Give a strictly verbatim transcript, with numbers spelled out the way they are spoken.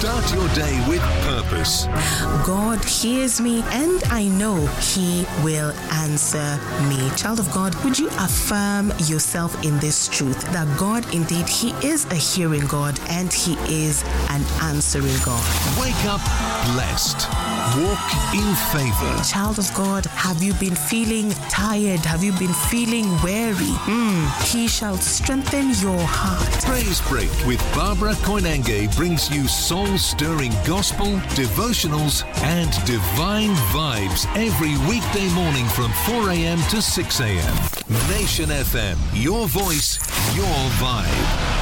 Start your day with purpose. God hears me and I know He will answer me. Child of God, would you affirm yourself in this truth that God indeed, He is a hearing God and He is an answering God. Wake up blessed. Walk in favor. Child of God, have you been feeling tired? Have you been feeling weary? Mm, he shall strengthen your heart. Praise Break with Barbara Koinange brings you soul-stirring gospel, devotionals, and divine vibes every weekday morning from four a.m. to six a.m. Nation F M, your voice, your vibe.